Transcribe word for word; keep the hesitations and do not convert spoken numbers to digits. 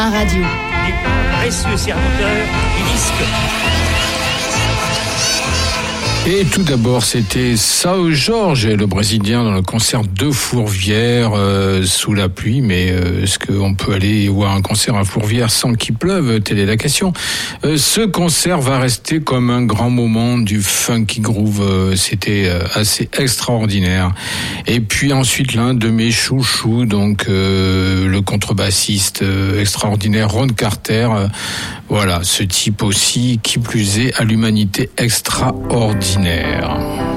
Radio. Les précieux serviteurs du disque. Et tout d'abord, c'était Sao Jorge, le Brésilien, dans le concert de Fourvière, euh, sous la pluie. Mais euh, est-ce qu'on peut aller voir un concert à Fourvière sans qu'il pleuve? Telle est la question. Euh, ce concert va rester comme un grand moment du funky groove. Euh, c'était euh, assez extraordinaire. Et puis ensuite, l'un de mes chouchous, donc euh, le contrebassiste euh, extraordinaire Ron Carter. Euh, voilà, ce type aussi, qui plus est, à l'humanité extraordinaire.